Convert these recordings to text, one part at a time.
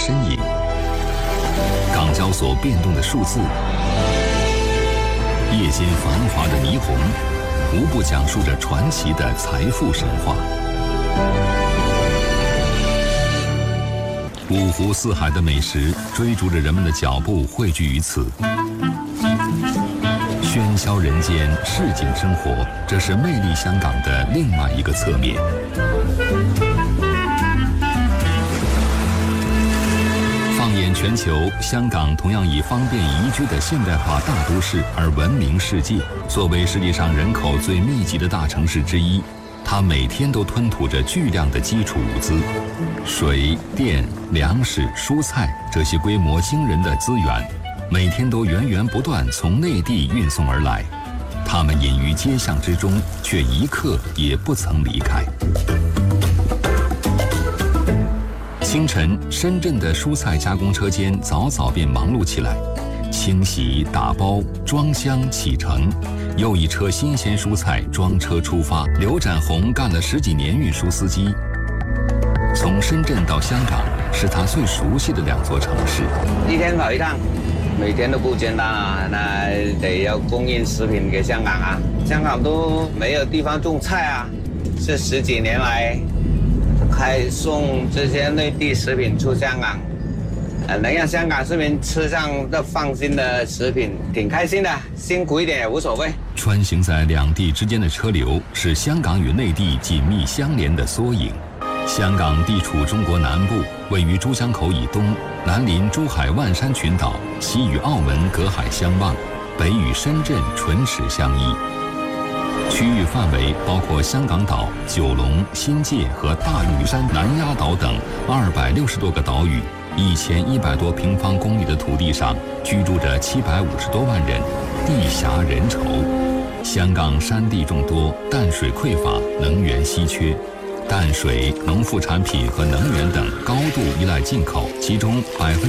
身影，港交所变动的数字，夜间繁华的霓虹，无不讲述着传奇的财富神话。五湖四海的美食追逐着人们的脚步，汇聚于此。喧嚣人间，市井生活，这是魅力香港的另外一个侧面。放眼全球，香港同样以方便宜居的现代化大都市而闻名世界。作为世界上人口最密集的大城市之一，它每天都吞吐着巨量的基础物资，水电、粮食、蔬菜这些规模惊人的资源，每天都源源不断从内地运送而来。它们隐于街巷之中，却一刻也不曾离开。清晨，深圳的蔬菜加工车间早早便忙碌起来，清洗、打包、装箱、启程。又一车新鲜蔬菜装车出发。刘展宏干了10几年运输司机，从深圳到香港是他最熟悉的2座城市。 一天跑一趟，每天都不简单啊！那得要供应食品给香港啊，香港都没有地方种菜啊，这10几年来开送这些内地食品出香港。能让香港市民吃上这放心的食品，挺开心的，辛苦一点也无所谓。 穿行在两地之间的车流，是香港与内地紧密相连的缩影。香港地处中国南部，位于珠江口以东，南临珠海万山群岛，西与澳门隔海相望，北与深圳唇齿相依。区域范围包括香港岛、九龙、新界和大屿山、南丫岛等260多个岛屿。1100多平方公里的土地上居住着750多万人，地狭人稠。香港山地众多，淡水匮乏，能源稀缺。淡水、农副产品和能源等高度依赖进口，其中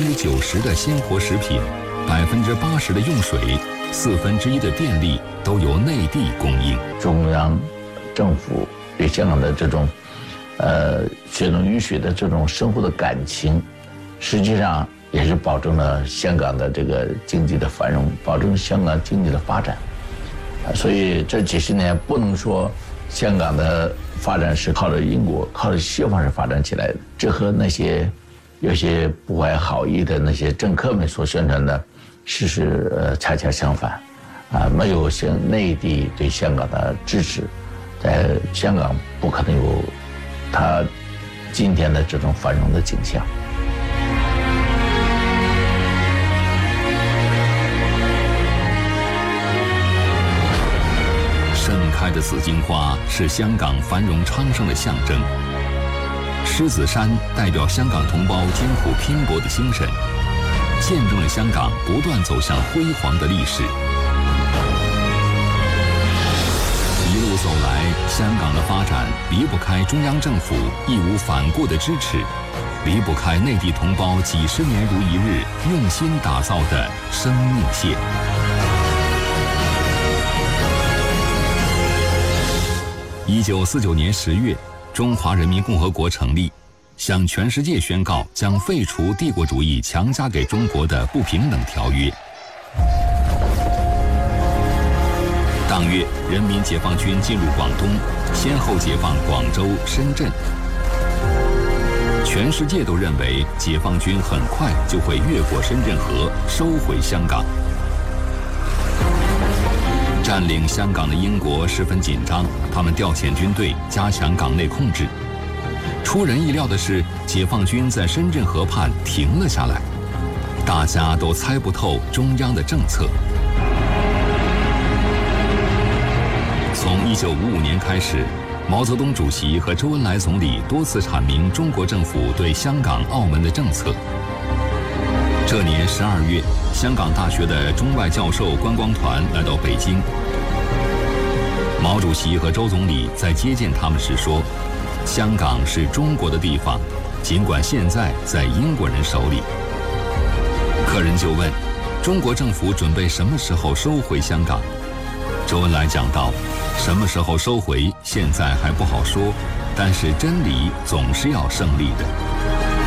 90%的鲜活食品、80%的用水、1/4的电力都由内地供应。 中央政府对香港的这种血浓于水的这种生活的感情，实际上也是保证了香港的这个经济的繁荣，保证香港经济的发展。所以这几十年不能说香港的发展是靠着英国、靠着西方是发展起来的，这和那些有些不怀好意的那些政客们所宣传的事实恰恰相反。没有像内地对香港的支持，在香港不可能有它今天的这种繁荣的景象。 盛开的紫荆花是香港繁荣昌盛的象征。狮子山代表香港同胞艰苦拼搏的精神，见证了香港不断走向辉煌的历史。一路走来，香港的发展离不开中央政府义无反顾的支持，离不开内地同胞几十年如一日用心打造的生命线。1949年10月，中华人民共和国成立，向全世界宣告将废除帝国主义强加给中国的不平等条约。当月，人民解放军进入广东，先后解放广州、深圳。全世界都认为解放军很快就会越过深圳河，收回香港。占领香港的英国十分紧张，他们调遣军队加强港内控制。出人意料的是，解放军在深圳河畔停了下来，大家都猜不透中央的政策。从1955年开始，毛泽东主席和周恩来总理多次阐明中国政府对香港、澳门的政策。这年12月，香港大学的中外教授观光团来到北京。毛主席和周总理在接见他们时说，香港是中国的地方，尽管现在在英国人手里。客人就问，中国政府准备什么时候收回香港？周恩来讲道，什么时候收回，现在还不好说，但是真理总是要胜利的。